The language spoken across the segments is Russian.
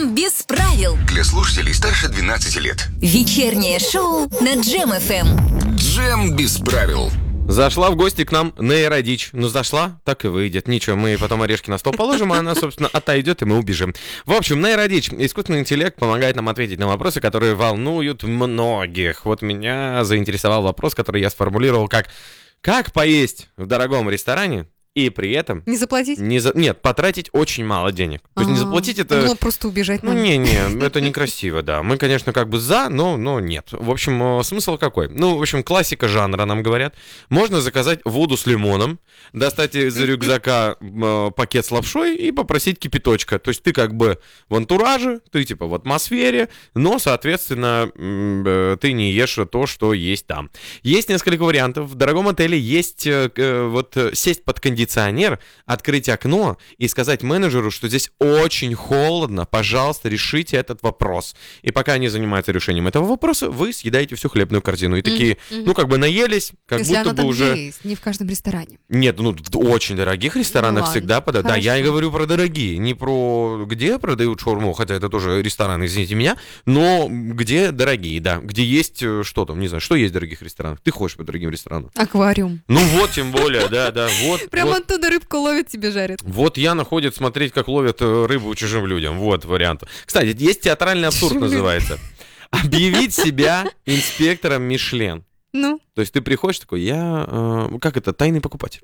Джем без правил. Для слушателей старше 12 лет. Вечернее шоу на Джем ФМ. Джем без правил. Зашла в гости к нам нейродичь. Ну, зашла, так и выйдет. Ничего, мы потом орешки на стол положим, а она, собственно, отойдет, и мы убежим. В общем, нейродичь. Искусственный интеллект помогает нам ответить на вопросы, которые волнуют многих. Вот меня заинтересовал вопрос, который я сформулировал как поесть в дорогом ресторане и при этом... Не заплатить? Нет, потратить очень мало денег. То есть не заплатить это... Ну, просто убежать. Ну, не, это некрасиво, да. Мы, конечно, как бы за, но нет. В общем, смысл какой? Ну, в общем, классика жанра, нам говорят. Можно заказать воду с лимоном, достать из рюкзака пакет с лапшой и попросить кипяточка. То есть ты как бы в антураже, ты типа в атмосфере, но, соответственно, ты не ешь то, что есть там. Есть несколько вариантов. В дорогом отеле есть вот сесть под кондиционер, открыть окно и сказать менеджеру, что здесь очень холодно, пожалуйста, решите этот вопрос. И пока они занимаются решением этого вопроса, вы съедаете всю хлебную корзину. И такие, ну, как бы наелись, как если будто бы уже... Есть, не в каждом ресторане. Нет, ну, в очень дорогих ресторанах всегда подают. Да, я и говорю про дорогие, не про где продают шаурму, хотя это тоже ресторан, извините меня, но где дорогие, да, где есть что там, не знаю, что есть в дорогих ресторанах. Ты ходишь по дорогим ресторанам. Аквариум. Ну вот, тем более, да, вот. Прямо оттуда рыбку ловят, тебе жарят. Вот Яна ходит смотреть, как ловят рыбу чужим людям. Вот вариант. Кстати, есть театральный абсурд, называется. Объявить себя инспектором Мишлен. Ну? То есть ты приходишь такой, как это, тайный покупатель.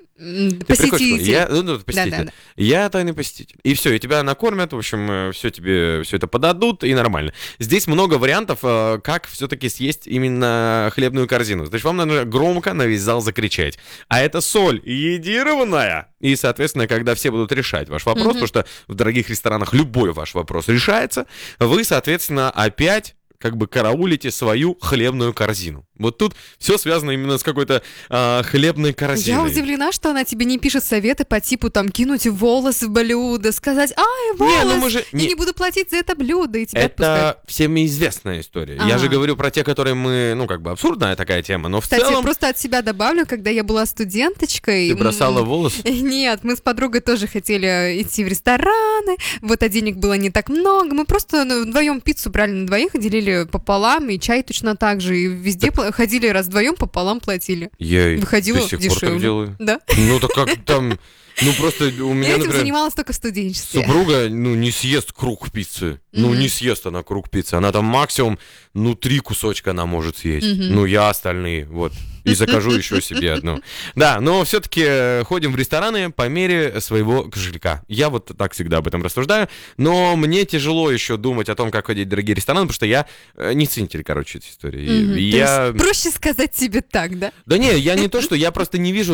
Посетитель. Посетитель. Да. Я тайный посетитель. И все, и тебя накормят, в общем, все тебе все это подадут, и нормально. Здесь много вариантов, как все-таки съесть именно хлебную корзину. То есть вам надо громко на весь зал закричать. А это соль йодированная. И, соответственно, когда все будут решать ваш вопрос, потому что в дорогих ресторанах любой ваш вопрос решается, вы, соответственно, опять как бы караулите свою хлебную корзину. Вот тут все связано именно с какой-то хлебной корзиной. Я удивлена, что она тебе не пишет советы по типу там кинуть волос в блюдо, сказать, волос, я не буду платить за это блюдо, и тебя отпускают. Это всем известная история. Я же говорю про те, которые мы, ну как бы абсурдная такая тема, но в целом... Кстати, просто от себя добавлю, когда я была студенточкой... Ты бросала волос? Нет, мы с подругой тоже хотели идти в рестораны, вот, а денег было не так много, мы просто вдвоем пиццу брали на двоих, делили пополам, и чай точно так же, и везде ходили раз вдвоем, пополам платили. Я выходило до сих дешевле. пор так делаю. Да? Ну так как там... Ну просто у меня, я этим например, занималась только в студенчестве. Супруга, не съест круг пиццы. Ну, не съест она круг пиццы. Она там максимум, 3 кусочка она может съесть. Я остальные, вот. И закажу еще себе одну. Да, но все-таки ходим в рестораны по мере своего кошелька. Я вот так всегда об этом рассуждаю. Но мне тяжело еще думать о том, как ходить в дорогие рестораны, потому что я не ценитель, этой истории. То есть проще сказать себе так, да? Да не, я не то, что я просто не вижу